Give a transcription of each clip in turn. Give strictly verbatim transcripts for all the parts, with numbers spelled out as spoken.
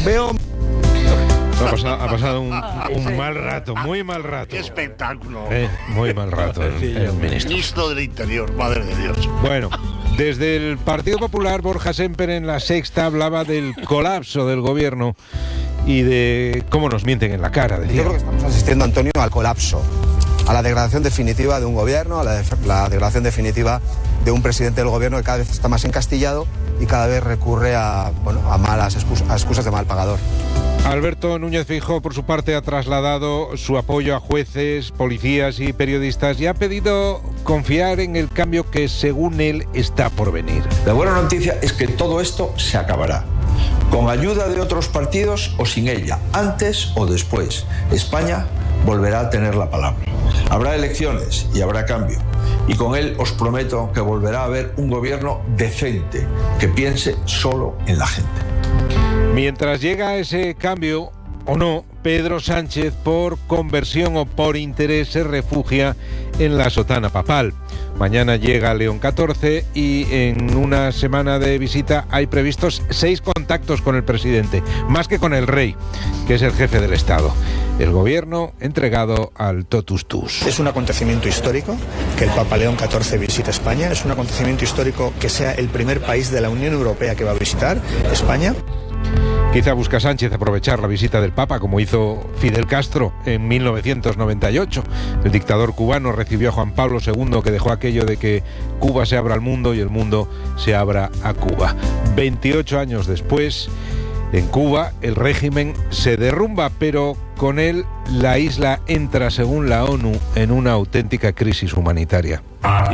Veo... Ha pasado, ha pasado un, un mal rato, muy mal rato. ¡Qué espectáculo! Eh, muy mal rato el, el ministro. Ministro del Interior, madre de Dios. Bueno, desde el Partido Popular, Borja Semper en La Sexta hablaba del colapso del gobierno y de cómo nos mienten en la cara. Decía. Yo creo que estamos asistiendo, Antonio, al colapso, a la degradación definitiva de un gobierno, a la, de, la degradación definitiva de un presidente del gobierno que cada vez está más encastillado y cada vez recurre a, bueno, a malas excusas, a excusas de mal pagador. Alberto Núñez Feijóo, por su parte, ha trasladado su apoyo a jueces, policías y periodistas y ha pedido confiar en el cambio que, según él, está por venir. La buena noticia es que todo esto se acabará. Con ayuda de otros partidos o sin ella, antes o después, España volverá a tener la palabra. Habrá elecciones y habrá cambio. Y con él os prometo que volverá a haber un gobierno decente, que piense solo en la gente. Mientras llega ese cambio, o no, Pedro Sánchez, por conversión o por interés, se refugia en la sotana papal. Mañana llega León catorce y en una semana de visita hay previstos seis contactos con el presidente, más que con el rey, que es el jefe del Estado. El gobierno entregado al totus tus. Es un acontecimiento histórico que el Papa León catorce visite España. Es un acontecimiento histórico que sea el primer país de la Unión Europea que va a visitar España. Quizá busca Sánchez aprovechar la visita del Papa, como hizo Fidel Castro en mil novecientos noventa y ocho. El dictador cubano recibió a Juan Pablo segundo, que dejó aquello de que Cuba se abra al mundo y el mundo se abra a Cuba. veintiocho años después, en Cuba el régimen se derrumba, pero con él la isla entra, según la ONU, en una auténtica crisis humanitaria.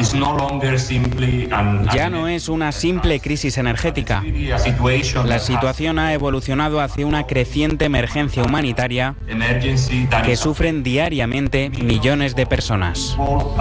Ya no es una simple crisis energética. La situación ha evolucionado hacia una creciente emergencia humanitaria que sufren diariamente millones de personas.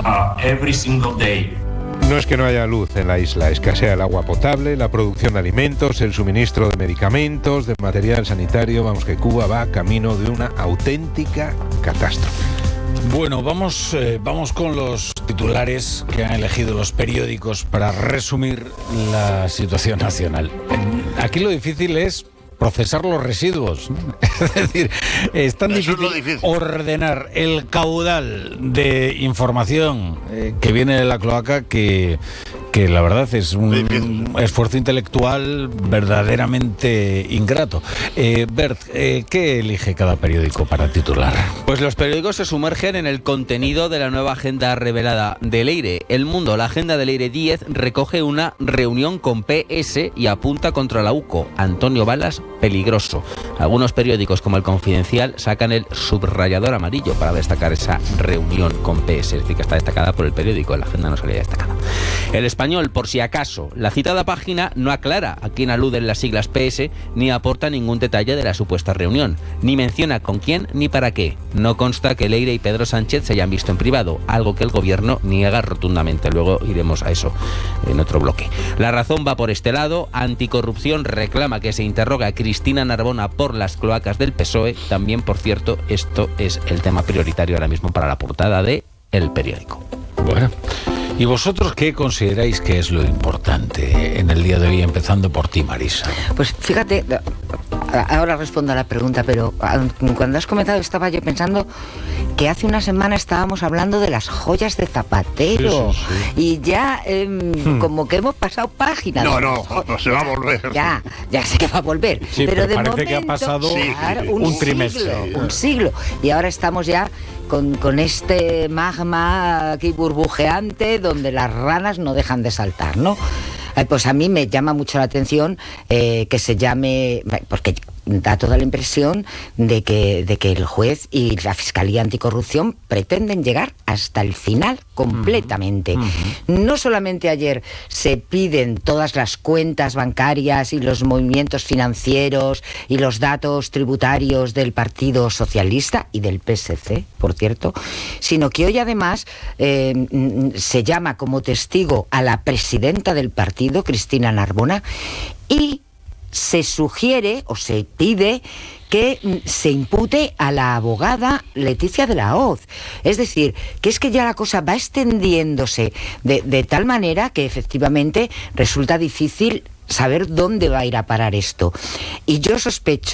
No es que no haya luz en la isla, escasea el agua potable, la producción de alimentos, el suministro de medicamentos, de material sanitario. Vamos, que Cuba va camino de una auténtica catástrofe. Bueno, vamos, eh, vamos con los titulares que han elegido los periódicos para resumir la situación nacional. Aquí lo difícil es procesar los residuos. Es decir, es tan difícil, es difícil ordenar el caudal de información eh, que viene de la cloaca que, que la verdad es un esfuerzo intelectual verdaderamente ingrato. Eh, Bert, eh, ¿qué elige cada periódico para titular? Pues los periódicos se sumergen en el contenido de la nueva agenda revelada de Leire. El Mundo, la agenda de Leire diez, recoge una reunión con P S y apunta contra la U C O. Antonio Balas, peligroso. Algunos periódicos, como El Confidencial, sacan el subrayador amarillo para destacar esa reunión con P S, es decir, que está destacada por el periódico, en la agenda no salía destacada. El Español, por si acaso, la citada página no aclara a quién aluden las siglas P S, ni aporta ningún detalle de la supuesta reunión, ni menciona con quién ni para qué. No consta que Leire y Pedro Sánchez se hayan visto en privado, algo que el gobierno niega rotundamente. Luego iremos a eso en otro bloque. La Razón va por este lado. Anticorrupción reclama que se interroga a Cristina Narbona por las cloacas del P S O E. También, por cierto, esto es el tema prioritario ahora mismo para la portada de El Periódico. Bueno, ¿y vosotros qué consideráis que es lo importante en el día de hoy, empezando por ti, Marisa? Pues fíjate, ahora respondo a la pregunta, pero cuando has comenzado estaba yo pensando que hace una semana estábamos hablando de las joyas de Zapatero. Sí, sí, sí. Y ya eh, hmm. como que hemos pasado páginas. No, no, no se va a volver. Ya, ya sé que va a volver. Sí, pero, pero de parece momento, que ha pasado claro, sí, un, un siglo, trimestre. Un siglo. Y ahora estamos ya con, con este magma aquí burbujeante donde las ranas no dejan de saltar, ¿no? Eh, pues a mí me llama mucho la atención eh, que se llame, porque da toda la impresión de que, de que el juez y la Fiscalía Anticorrupción pretenden llegar hasta el final completamente. Uh-huh. No solamente ayer se piden todas las cuentas bancarias y los movimientos financieros y los datos tributarios del Partido Socialista y del P S C, por cierto, sino que hoy además eh, se llama como testigo a la presidenta del partido, Cristina Narbona, y se sugiere o se pide que se impute a la abogada Leticia de la Hoz. Es decir, que es que ya la cosa va extendiéndose de, de tal manera que efectivamente resulta difícil saber dónde va a ir a parar esto. Y yo sospecho